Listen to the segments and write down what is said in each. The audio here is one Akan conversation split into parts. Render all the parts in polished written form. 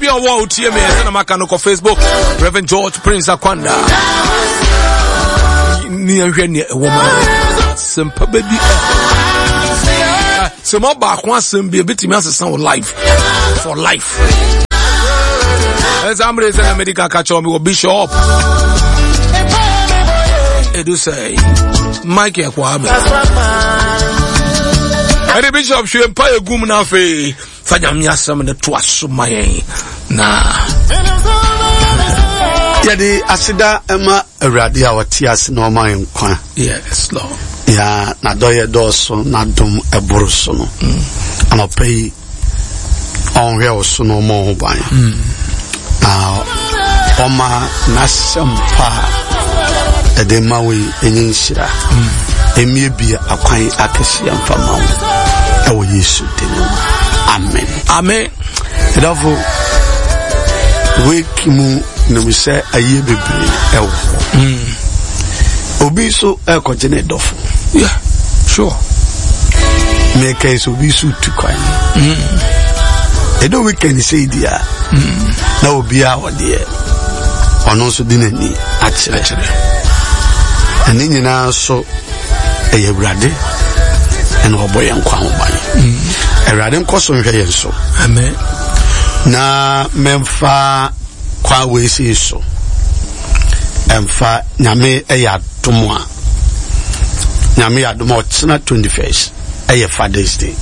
baby I want to hear me and I'm on Facebook Reverend George Prince Akwanda near a woman simple baby so more back once and be a bit of sound life for life as I'm raising a medical catch on me will bishop I do say Mike Kwame and the bishop should empire gumna fe fanyamya some the twaso my na yadi asida ema awrade a wati ase na oma nkwa yes lord ya na doye doso na dum eboroso no anopai onhwe oso no mo ho ban oma na sempa edemawe enyinsira emiebi akwan akese amfama ewo Yesu dinu amen amen therefore wake mu no we say aye bebre ewo obi so ekojene dofo yeah sure me case obi so tukwan edo we can say dia na obi a wode ono so dinani akire ani nyina so eyewrade en oboye nkwa ho ban ewrade nkoso nhwe yen so amen na memfa kwa we si so emfa nyame eyadom a nyame yadom o tsena 21st eye Father's Day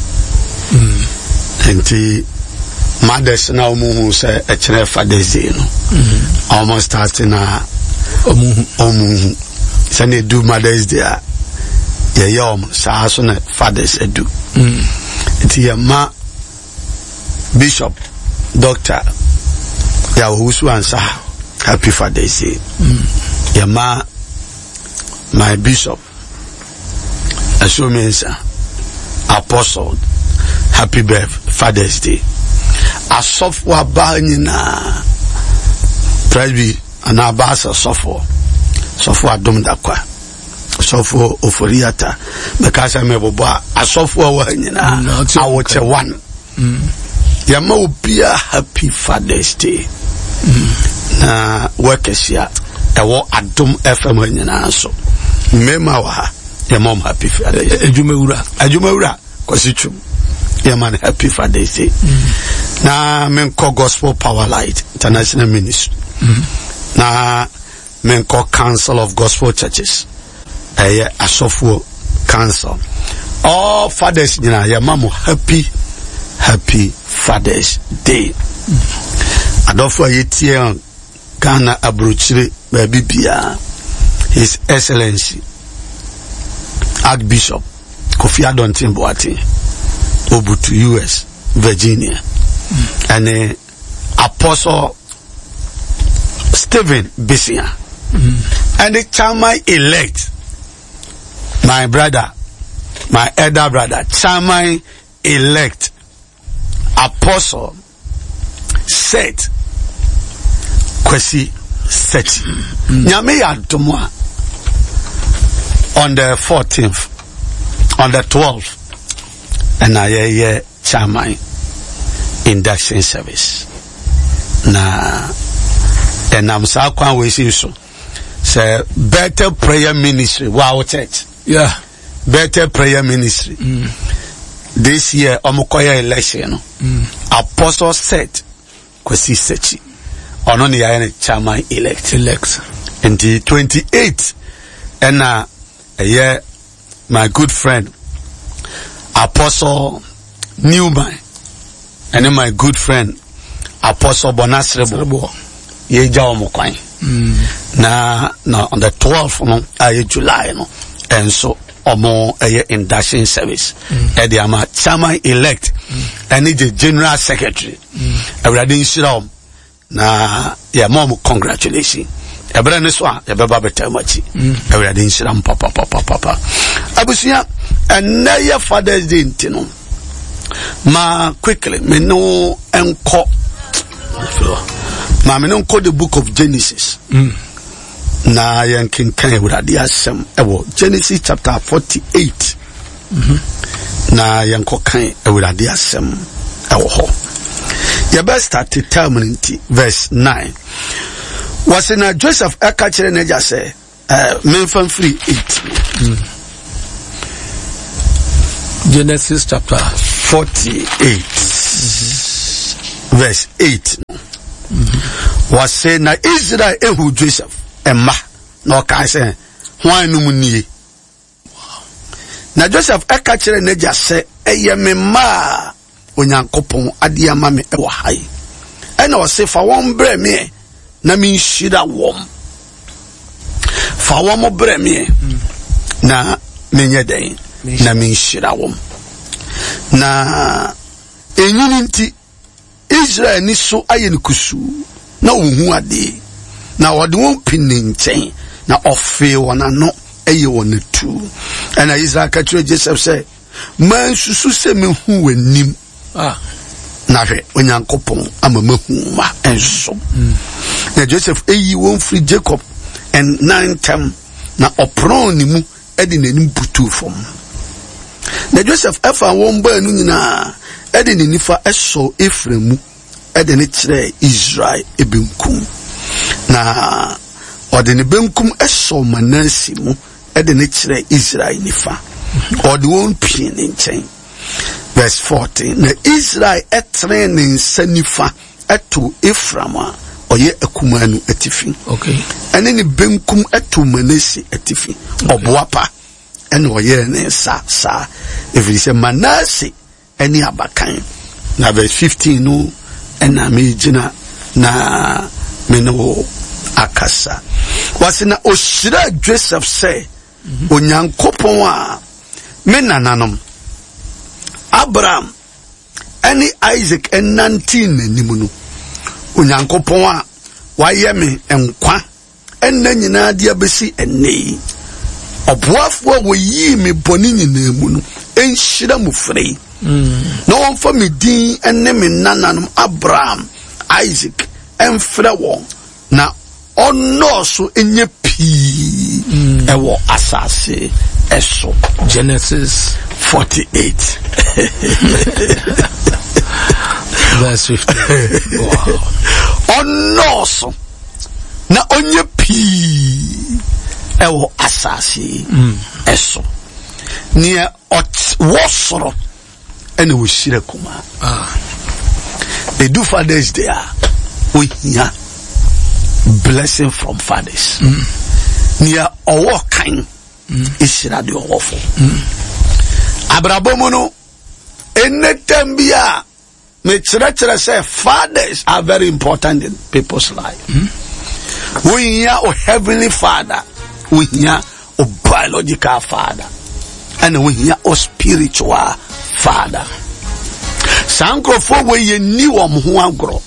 enti mothers na omuhu say e kire Father's Day no almost starting na omuhu sane do Mother's Day ye yom sa so na Fathers edu enti ya ma bishop doctor ya husu ansa happy Father's Day ya ma my bishop assumensa apostle happy birthday Father's Day asofo abanyina presby anabasa sofo adom dakwa sofo oforiata because mebobo asofo awanyina awoche one yama obia happy Father's Day na workesia ewo adom FM anyina so mema wa ha yama happy Father's Day ajumewura kwasichum yama happy Father's Day na menko Gospel Power Light International Ministry na menko Council of Gospel Churches asofo council all fathers nyina ya mamu happy Father's Day adofo yetie Ghana abrochire baby bia His Excellency Archbishop Kofi Adontin Boateng Obutu US Virginia and Apostle Stephen Bisia and the chairman elect my brother, my elder brother, chairman elect Apostle Seth Kwesi Seti nyame ya domwa on the 14th on the 12th and I chairman induction service na and I'm sa kwan we see so say Better Prayer Ministry wow church yeah Better Prayer Ministry this year omokoya election Apostle Seth Kwesi Sechi ono ne ya chairman elect in the 28th and my good friend Apostle Newman and my good friend Apostle Bonasrebo yeja omokwan na on the 12th no July no and so omo induction service and the ama chairman elect and the general secretary everybody shira na ya mom congratulations ebere ne so a ya beba better machi everybody shira papa abusia and na Father's Day ntino ma quickly me no enko ma me no enko the book of Genesis na yankin kan ewurade asem ewo Genesis chapter 48 na yanko kan ewurade asem ewo ho Your best start to terminate verse 9. Was in a Joseph a catcher and just say, men from free 8. Genesis chapter 48, verse 8. Was saying na Israel ehu Joseph emma no ka say hwan no munie. Na Joseph a catcher and just say eye me ma onyankopon ade ama me e wo hai. E na o say fa won bre me na me nhyira wom. Fa won bre me na menye den na me nhyira wom. Na enyini nti Israel ni so aye nkusu na ohu ade na wode won pinin nchen na ofe wona no eye wona tu. And Isaac catch Joseph say man susu se me hu wanim na hwe onyankopon ama mahu ma enso. Na Joseph eyi won free Jacob and 9 term na opron ni mu edi nanim butu fom. Na Joseph efa won ba nu nyina edi ni nifa eso Ephraim mu edi ne kire Israel ebenkum. Na odi ne benkum eso Manasseh mu edi ne kire Israel nifa. Odi won pin nchen. Verse 14. Na Israel etre ne nsanifa eto Ephraim oye akumanu atifi. Okay. Ene ni benkum eto Manasseh atifi. Oboapa ene oye ne sa if you say Manasseh ene abakan. Na verse 15 no ena me gina na me no akasa. Wasina oshira Joseph say onyankopon a me nananom Abraham any Isaac and 19 nimu no onyankopon a waye me enkwa enna nyina dia besi enne oboafo wo yi me boni nyina mu no enhyira mu frei no won fa me din enne me nananom Abraham Isaac enfra wo na ono so enye pii ewo asase eso. Genesis 48 verse 15. Wow. Ono so na onye pii ewo asase eso nie wosoro ene wo shire kuma edu fathers there we hear blessing from fathers near owo kan ishira de ofo abrabomo no enetambia me chere say fathers are very important in people's life. We hear a heavenly father, we hear a biological father, and we hear a spiritual father. Sankrofo we ye ni wom ho agro.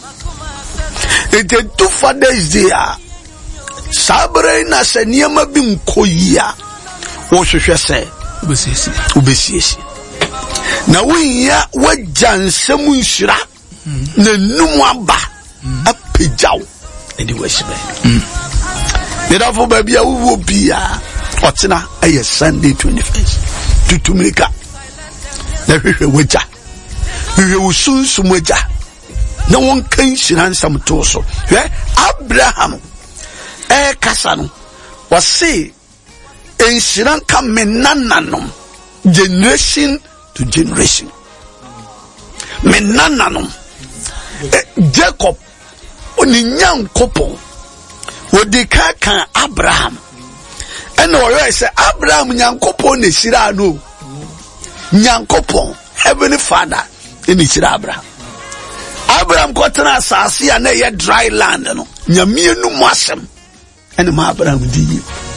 It the two fathers there. Sabre na se niema bi nkoyia. Wo hwehwe se ubesiesi. Na we ya wajansem nhyira na num aba apejaw edi wasibe. Therefore baby a wo bia otena aye Sunday 21st tutumika na hwehwe waja hwehwe usunsu waja na won kan hyiran sam to so Abraham kasa no wase enhyiran ka menananom generation to generation menananom Jacob oni nyankopon wodi kan Abraham ene oyo say Abraham nyankopon ne hira no nyankopon heavenly father ene hira Abraham kotena asase ya na ye dry land no nyame nu mu asem ene ma Abraham di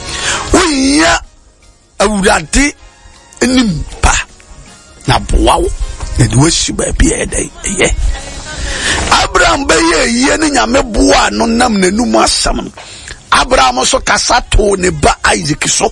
uya awurade enim pa na boawo na de wasi ba bia edai ye Abraham be ye ne nyame boa no nam na nu mu asem Abraham so kasa to ne ba Isaac so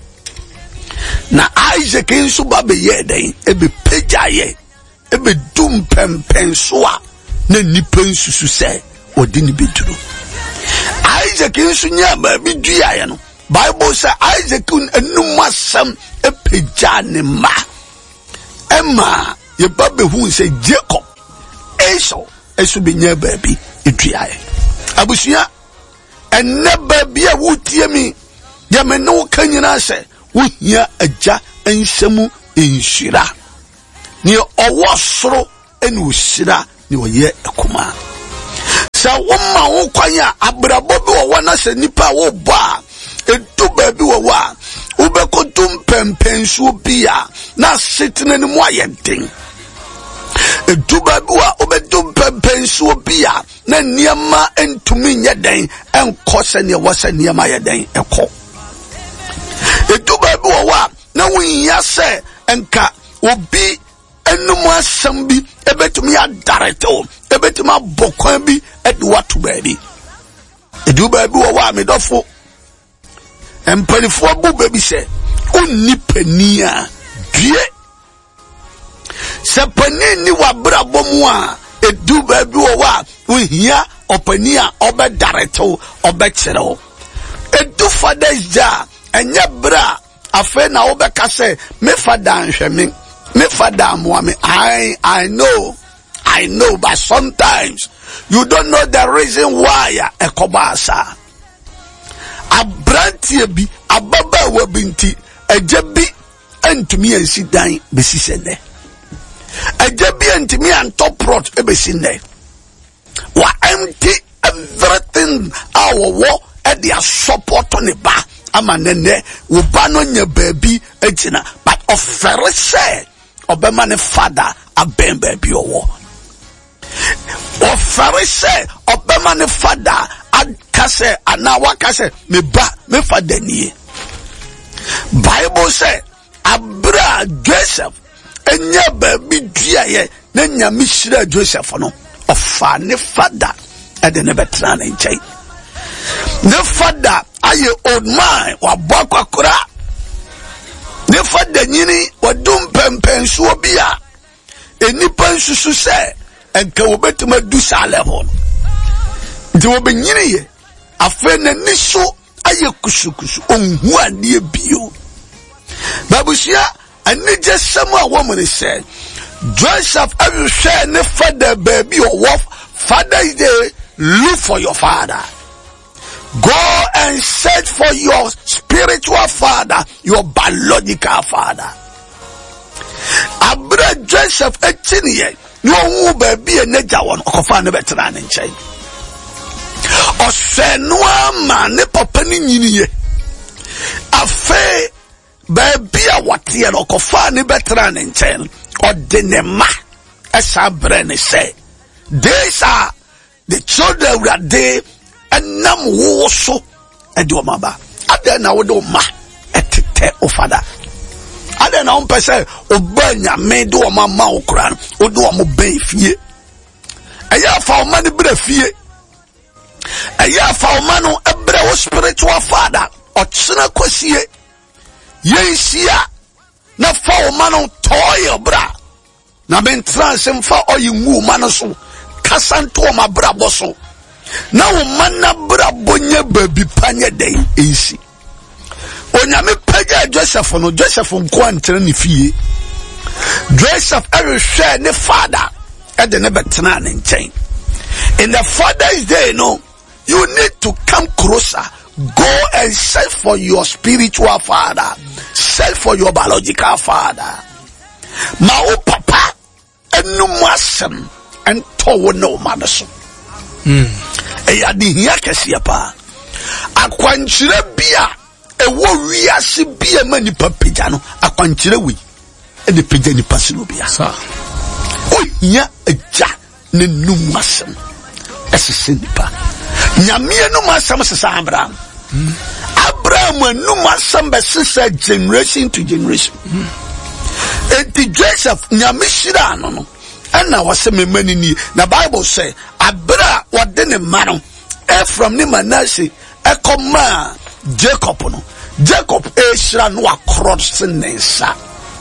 na Isaac nso ba be ye edai ebe pejaye ebe dum pempenso a na nipa nsusu se odi ni beduru Isaac nso nya ba bi duaye no Bible say Isaac enum asem epeja ne ma Emma ye babe hu say Jacob Esau esu binya baabi eduae abusua enne baabi a wotie mi ya me no kanyina se wohia agya ensemu enhyira ne owo soro ene osira ne oye ekoma sa woma wo kwan a abrabo bi wo na se nipa wo ba edu baabi wo wa ubekotum pempensu bia na sitene ni mo ayeden edu baabi wa ubedum pempensu bia na niema entumi nyeden enkose ne wose niema yeden ekọ edu baabi wo wa na winya se enka obi enum asam bi ebetumi adareto ebetumi abokwan bi edi watu baabi edu baabi wo wa medofo empanifo bu baabi se onni pani a due se pani ni wabrabɔ mu a edu baabi wo wa ohia opani a obedareto obekyerɛw edu Father's Day enye bra afe na obeka se me father nhwɛ me father moame I know but sometimes you don't know the reason why ekobasa abrantie bi ababa wa binti agya bi antumi ansi dan besi sene agya bi antumi antoprot ebesi ne wa empty everything awo e dia support on the ba ama nene wo ba no nya baabi agina but ofere se obema ne father abem baabi owo ofere se obema ne father akase ana wakase me ba me father nie Bible say abra Joseph enya baabi duaye na nyame hyira Joseph no ofa ne father ede ne betra ne nkyai ne father aye old man wa bokakura ne father nyini wadum pempenso bia enipa nsusu se enka wobetuma du sa level nti wobenyini ye afa na niso aye kusukusu onhu ade bio babusia ani jesemu a woman said Joseph share ne father baby or wolf Father's Day look for your father, go and search for your spiritual father, your biological father. Abra Joseph echiniye no baby e neja won okofa ne betra ne nchen osenoa ma ne papa ni nyiniye afe baby a watie no okofa ne betra ne nchen odenema esa bre ne say these are the children we are there and nam wo so e do maba ade na wo do ma etete o father ade na on pese obanya me do mama okura o do mo ben fie eya fa o mani bre fie eya fa o manu ebre o spiritual father o tsena kwasie yensia na fa o manu toy bra na ben transem fa o yiwu manu so kasanto o mabra boso na o manna bra bonya baby panye dey ensi onyame pagya Joseph no Joseph nko antere ne fie Joseph share ne father e de ne betena ne nchen in the Father's Day no you need to come closer, go and search for your spiritual father, search for your biological father. Ma o papa enu masem ento no manaso e ya di hia kese pa akwankyire bia ewo wiase bia mani papeja no akwankyire wi e de peja ni pasino bia sa o hia eja ne numasem esese nipa nyame no masem sesa Abraham Abraham no masem be sesa generation to generation enti Joseph nyame shira no na wase memani ni na Bible say abra wode ne ma no Ephraim ni Manasseh ekoma Jacob no Jacob shira no across nensa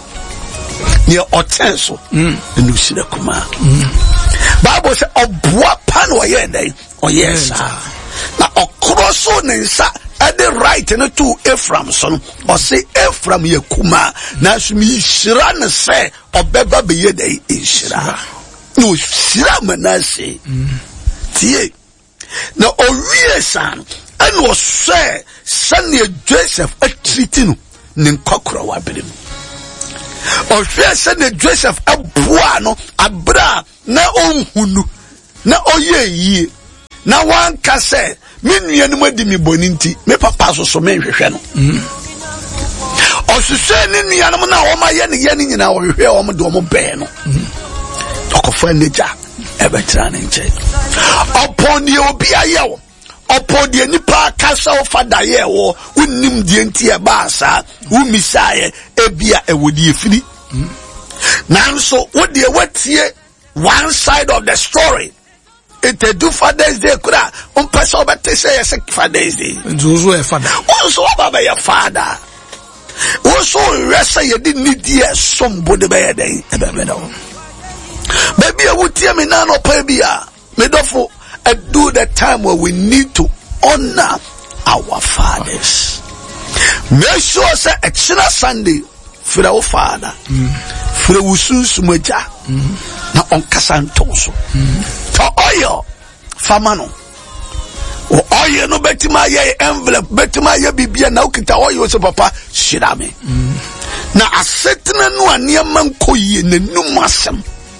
ne otenso no shira kuma Bible say oboa pan oye dey oyesa na across nensa at the right no to Ephraim son or say Ephraim ye kuma na sumi shira ne say obeba be ye dey shira no shira Manasseh tie na owie san and was say Sunday Joseph a treating nin kokoro wa benim o hwe Sunday Joseph aboa no abra na onhunu na oye na wan ka say me nuanum adi mi boninti me papa so me hwehwe no o hwehwe ne nuanum na o ma ye ne nyina o hwehwe o mo do mo be no okofa neja ebetra ne nche upon the obi ayewo upon the nipa kasa o fada ye wo unnim die nti e ba sa u misaye ebia ewodi efiri nanso wo de watie one side of the story it do Father's Day kura person obete say yes Father's Day nzuzo e father also baba ya father also resa ye di need ye somebody be dey ebe do baby I would tell me now no pay bia me dofo do the time where we need to honor our fathers. Make sure say extra Sunday for our father for usus moja na on kasantoso to oil famano o oil no betima ye envelope betima ye bibia na ukita oil so papa shirame na asetna no aniema nkoyi na numasem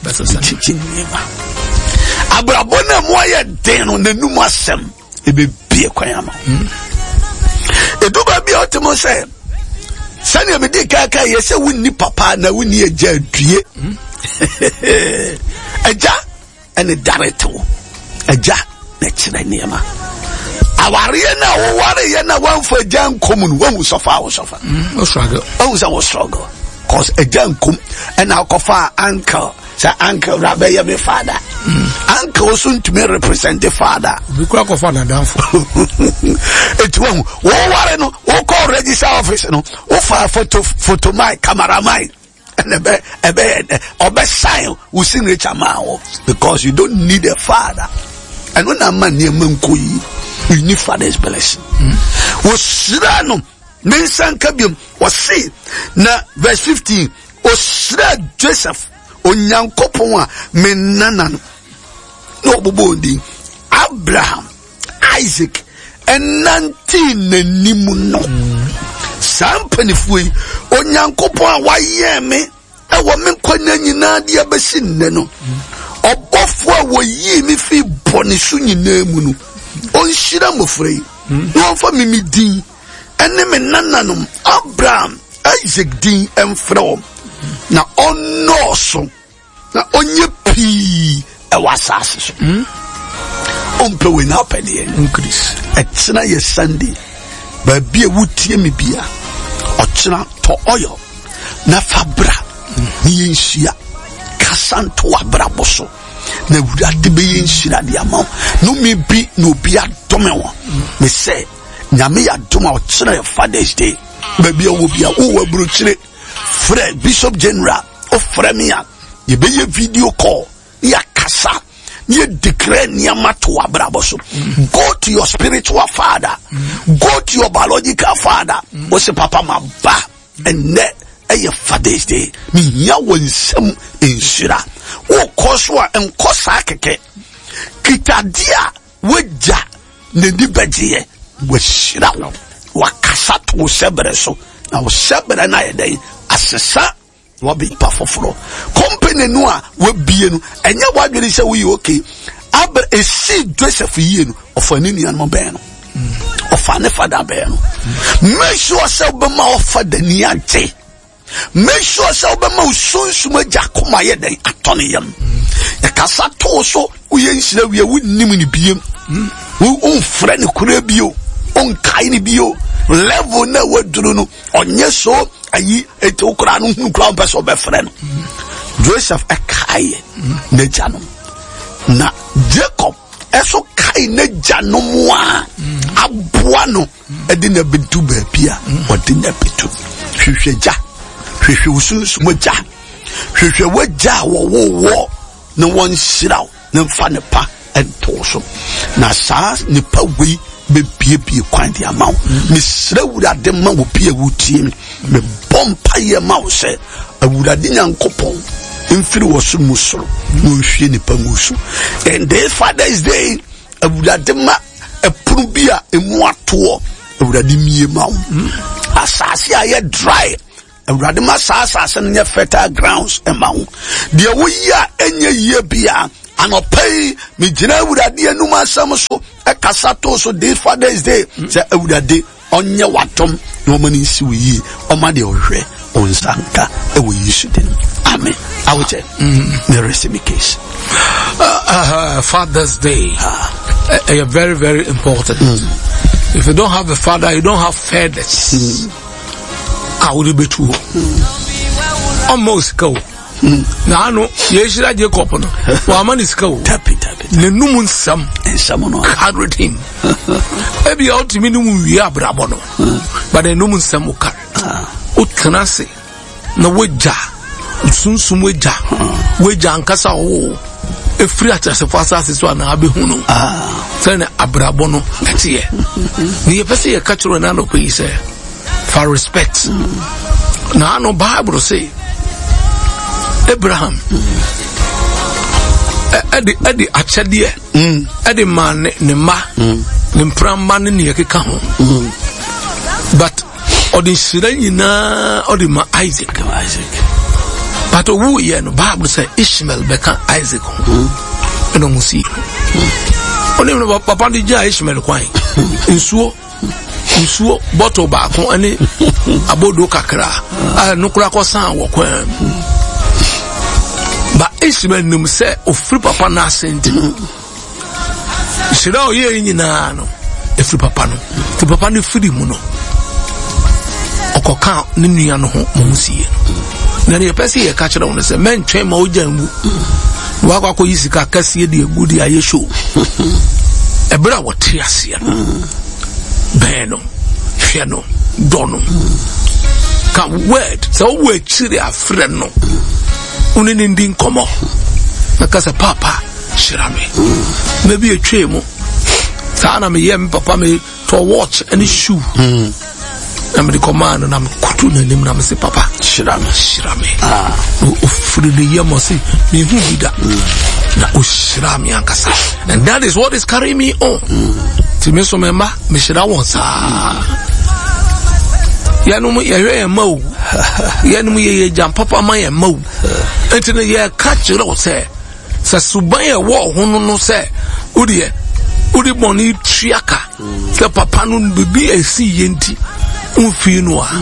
abrabona moye deno na numasem ebe bie kwanyama eduba bia otimo say sani me dey kaka ye say wunni papa na wunni eja adue eja ene directo eja na kire niema aware na wo ware ye na wanfo eja nkom nu wan sofa wo struggle o struggle cause eja nkom ena akofa uncle say uncle rabbe ye me father uncle soon to me represent the father because of father down for it won wo ware no wo call register office no wo fa photo my camera my and ebe sign we signature ma because you don't need a father and when a man near mankoyi you need father's blessing wo sira no mensan kabium was say na verse 15 o sira Joseph onyankopon a menana no bobondi Abraham Isaac and 19 nanimu no sampani fui onyankopon a waye me e wo me kwanya nyina de abesi nne no obofo a wo yi mi fi boni su nyina mu no onhira mofrei no fa mi din ene me nananom Abraham Isaac din emfro na onoso na onye pi e wasase so ompe we na pedi increase etina ye Sunday ba bia wutie me bia ochina to oil na fabra ni yenhia kasanto abrabo so na wurade be yenhira de ama no me bi no obi adome wo me say nyame ya doma ochina your Father's Day ba bia wo bia wo waburu chire Fred Bishop General of Fremia ye be ye video call ya kasa ye declare nyama to abraboso go to your spiritual father go to your biological father o se papa maba and your Father's Day me nya wonsam ensira wo koso a enkosa keke kitadia weja ne dibaje wo shira wa kasa to sebre so na wo sebre na ye dey asesa wa be pafoforo company no a we bie no enye wa dwere se we okay abra esi Joseph yie no ofani nuan mo ben no ofane father ben no make sure say be ma ofada ni age make sure say be ma usunsuma jakoma ye den atone yam e kasa to so we yenhira we wunnim ni biem we on frɛ ne kura bio on kai ni bio level na waduru no onye so ayi eto kura no hu kura person be frɛ no Joseph akai na jano na Jacob eso kai na jano mo a aboa no edi na bedu ba bia odi na bedu hwehweja hwehwe usunsumo ja hwehwe waja wo na won hyiraw na mfa ne pa ento so na saa ne pa wei be bie kwan dia mawo misra wurade ma wo pie wutie me bompa ye mawo se awurade nyankopon infiri wasu musoro no hwie ni pangusu. And this Father's Day awuradema epuru bia emu ato awurade mie ma wo. Asase aye dry awuradema asase no fertile grounds ema wo. De wo ya enye ye bia anopai me gina awurade anum asam so ekasa to so this Father's Day say awurade onye watom no mani si wo yi oma de ohwe onsanka e wo yisu den. Amen. I will tell the rest of the case. Father's Day very, very important. If you don't have a father, you don't have fathers. I will be true. Almost go. Now I know Yeshua Jacob. Waman is go. Tap it. The numun some and someone carried him. Maybe out minimum we are brabono, but the numun some will carry. What can I say? No wager. Sunsun weja ankasa o efri atase fasa se so na abehunu sene abrabono etie ni yepese ye kachiro na no pay say for respect na no Bible say Abraham edi achade edi man ne ma ne mpramma ne yekeka ho but odi shira na odi ma Isaac. But who ye no Bible say Ishmael beka Isaac no musi oni no papa di ja Ishmael kwan nsuo bottle ba ko ani abodo kakra no kura ko san wo kwan ba Ishmael nim say ofri papa na asenti shira o ye nyina no efri papa no ti papa no firi mu no okoka ne nua no ho musi na ne pese ye ka kire won se men twen ma ojangu wa kwa ko yisika kase de egudi aye show ebra wote ase no beno hwe no dono ka word so we chire afre no unini ndi nkomo na kasa papa shirame maybe a twe mu sana me yem papa me to watch any shoe I'm the command and I'm kutu na nim na me say papa shirame o free the yem say me hu bida na o shirame ankasa and that is what is carrying me on ti me so memba me shira won sa yanum ye mawu yanum ye jam papa man ye mawu enti ne ye ka kire o say suban ye wo hunu no say udi boni triaka se papa no bibi esi yenti unfi no a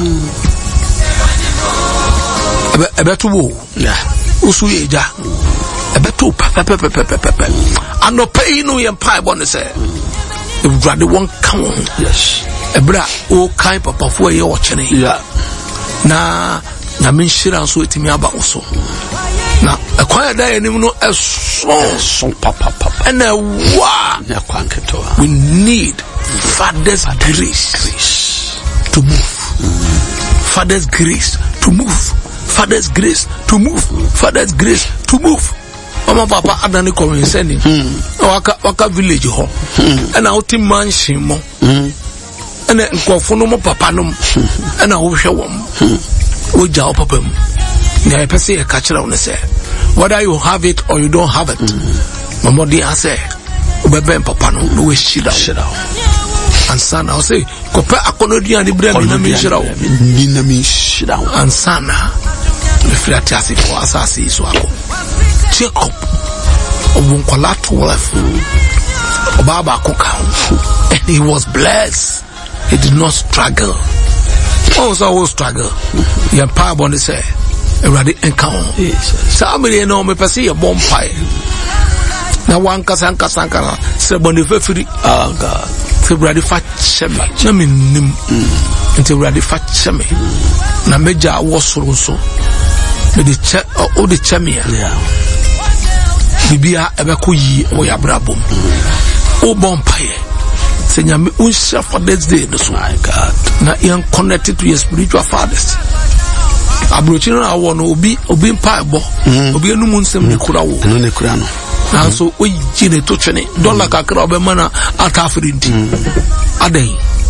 ebeto wo usu ye ja ebeto papa anopai no ye pai bon say Brother won come on. Yes. Ebra o kai papa fo ye wo chene. Yeah. Na men shira so etimi aba oso. Na ekwan da enim no eso papa. And wa na kwan keto. We need father's grace to move. Father's grace to move. Father's grace to move. Father's grace to move. Mama papa adani ko sending waka village ho and out mansion mo and nkofo no mo papa no and wo hwe wom wo ja papa mu na pese e ka kire won say whether you have it or you don't have it mama dey say obebe papa no we shida and sana o say ko pe akonodian di brand na mi shira and sana le frati asifo asasi so ako Jacob Obunkola 12 Obaba Koka and he was blessed. He did not struggle. Also will struggle. Your power on the say already encounter. Somebody know me pasi a bonfire. Now one kasanka say boni free. Oh God. Say ready fat chemi. Na me nim. Until ready fat chemi. Na meja was so. Me the chemi. Yeah. Bibia ebeko yi o ya brabom o bompaye se nyame unshare for this day no so my God na you connected to your spiritual fathers abrochi na wo no obi mpa ebo obi enu munsem ne kura wo no ne kura no na so o yi ne to twene dollar kakra obema na atafiri ndi adan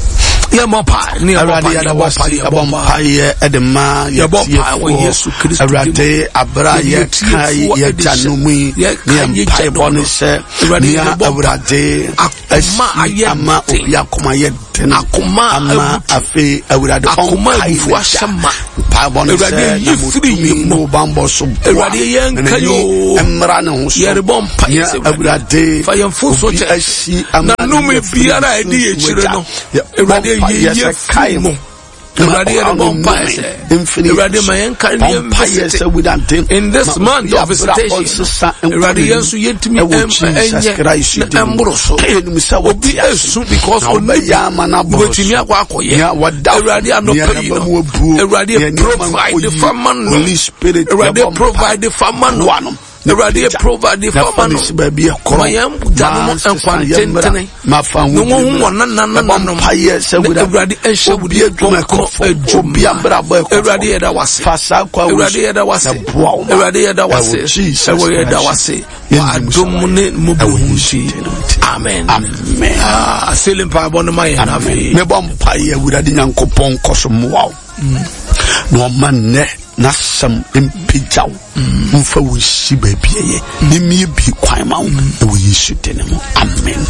ye mo pa ni Awurade ya bompa ye edema ye Yesu Kristo Awurade abra ye kai ye janumi ye mpa bonu se ni Awurade ama obi akoma ye den akoma ama afi Awurade akoma abufu ashama pa bonu se Awurade ye free no bambo so Awurade ye nkayo emra ne ho so ye bompa ye Awurade fa ye mfu so che na no me biara edi ye chire no Awurade ye kai mo Awurade ye bompa Awurade ma ye nkayo in this month of visitation Awurade ye so yetimi enye embro so obi esu because wetimi akoye Awurade anope you Awurade provide for man Awurade provide for man Awurade provide for man mayam janu enkwantentene no wona nananano Awurade enhye wudi obi abrabo Awurade yeda wase Awurade yeda wase Awurade yeda wase Awurade yeda wase adumune mubuhunshi amen selim pa bono maye na fe me bom pa ye Awurade Nyankopɔn kosomoa no man ne nasam impijaw mfa wo shi baabie ne mi bi kwan ma wo Yesu denemu amen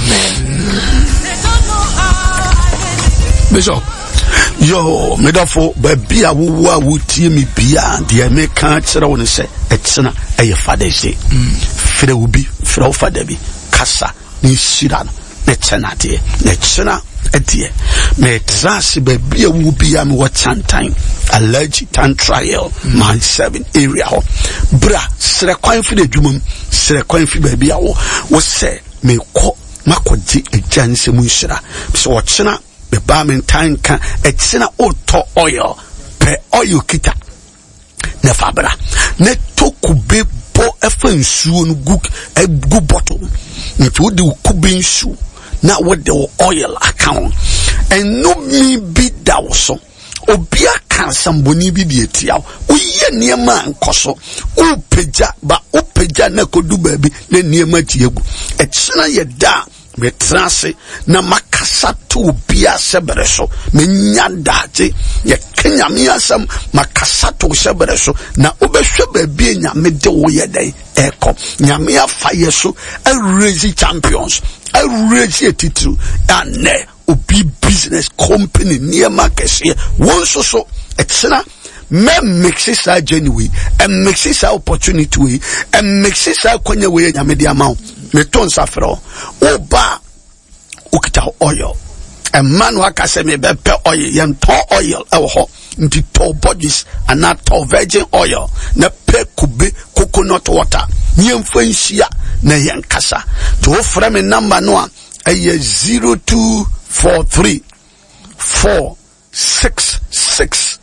Bishop yo medafo baabie wo a wo tie mi bia de me ka kire wo ne se etsena eye Father's Day frɛ wo bi frɛ wo father bi kasa ni shira no ne tsena de ne tsena edie me trase baabie wo bia me what time allergic tan trial man 7 area ho bra sere kwan fi de dwumam sere kwan fi baabie wo se me ko makoji ejanse mu nhira so wo kyena be ba me tanka ekyena oto oil pe oil kita na fabra ne tokube bo efansuo no gu bottle nti wo de kube nsu na what the oil account and no me be dawso obi aka samboni bi de etia wo ye niema nkoso wo peja na kodu baabi na niema tiegu ekyena ye da me trase na makasa to obi asebere so me nyadaje ye kenyame asam makasa to sebere so na obehwe baabi nyame de wo ye den eko nyame afa ye so raise champions raise title and obi business company niema kese won so ekyena me mixes sa genuine and mixes sa opportunity we and mixes sa kwanya we nyame de amount me ton safro oba ukita oil and man waka se me be oil yem to oil ewo ho nti to bodies and not to virgin oil na pe kube coconut water nyem fansia na yen kasa to ofra me number no a 0243 466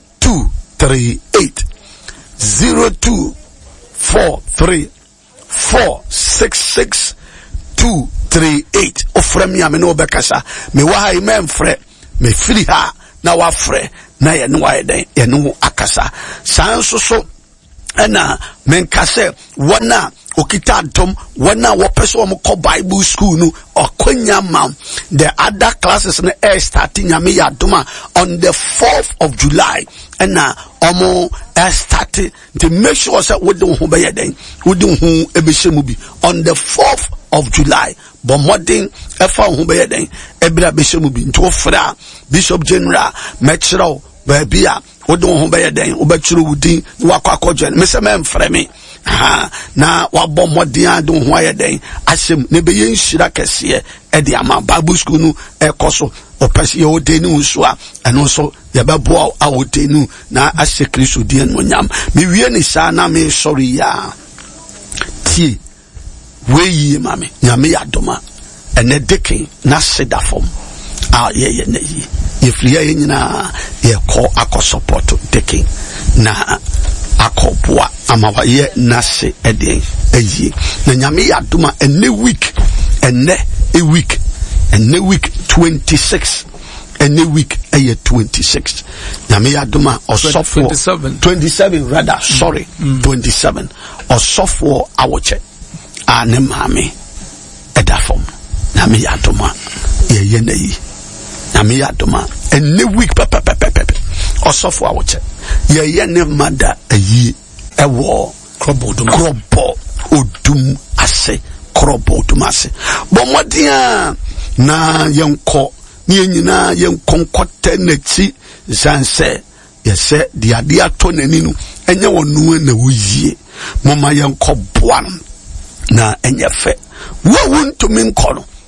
238 0243 466 238 ofra me ame no bekasa me wa ha me mfre me firi ha na wa fre na ye no wa den ye no akasa sanso so na menkase wana okita dom wana wo person mo ko Bible school no okonya ma the other classes na starting nyame ya doma on the 4th of July na omo starting to make sure say we don ho be yeden we don ho ebehemu bi on the 4th of July but modern efa ho be yeden ebira behemu bi nto fra Bishop General Metro baabia wodon ho be yeden obeturu wudin wakwakojo me se me mfre me na wabɔ mmɔden adon ho ayɛden asɛm ne be yenhyira kɛseɛ ɛde ama Bible school no ɛkɔ so opɛsi yɛwɔde ne so a ɛno so yɛbɛboa awɔde no na asɛ Kristo die no nyam mewie ne saa na me sɔre ya tie weyi mame nyame yadoma ɛnɛ deken na seda fam a yɛyɛ na yi yɛfiri yɛ nyinaa yɛkɔ akɔ support deken na akɔboa amawa ye nase eden ayi na nyame yadoma ene week 26 ene week 26 nyame yadoma osofo 27 rather sorry 27 osofo awoche ane mame edafom nyame yadoma ye na yi Nyame adoma ene week pepepepepe osofo awoche ye ne mada ayi ewo krobo odum ase krobo odum ase bomodia na yenko ni nyina yenkonkote nachi zanse yese di ade ato nani no enye wonu na woyie moma yenko boa na enye fe wo wuntumi nko no